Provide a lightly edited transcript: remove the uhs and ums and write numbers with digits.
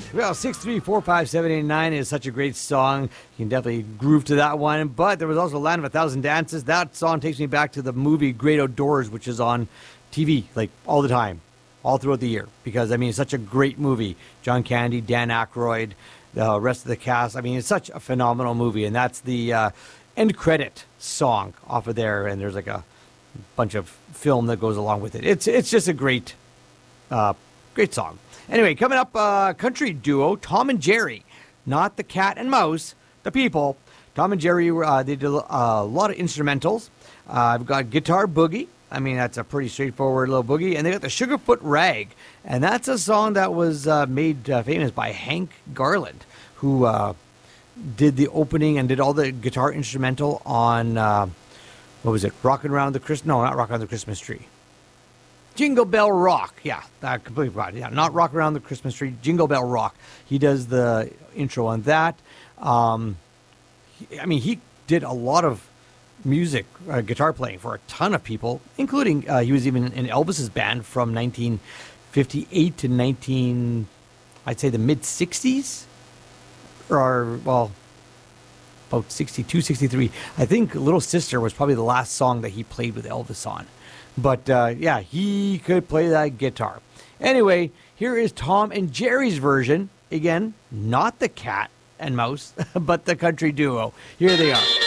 Well, 6345789 is such a great song. You can definitely groove to that one. But there was also Land of a Thousand Dances. That song takes me back to the movie Great Outdoors, which is on TV like all the time, all throughout the year. Because, I mean, it's such a great movie. John Candy, Dan Aykroyd, the rest of the cast. I mean, it's such a phenomenal movie. And that's the end credit song off of there. And there's like a bunch of film that goes along with it. It's just a great song. Anyway, coming up, country duo Tom and Jerry, not the cat and mouse, the people. Tom and Jerry, they did a lot of instrumentals. I've got Guitar Boogie. I mean, that's a pretty straightforward little boogie. And they got the Sugarfoot Rag. And that's a song that was made famous by Hank Garland, who did the opening and did all the guitar instrumental on, what was it, Rockin' Around the Christmas... No, not Rockin' Around the Christmas Tree. Jingle Bell Rock. Yeah, I completely forgot. Yeah, not Rock Around the Christmas Tree. Jingle Bell Rock. He does the intro on that. He did a lot of music, guitar playing for a ton of people, including he was even in Elvis's band from 1958 to I'd say the mid-60s. Or, well, about 62, 63. I think Little Sister was probably the last song that he played with Elvis on. But, yeah, he could play that guitar. Anyway, here is Tom and Jerry's version. Again, not the cat and mouse, but the country duo. Here they are.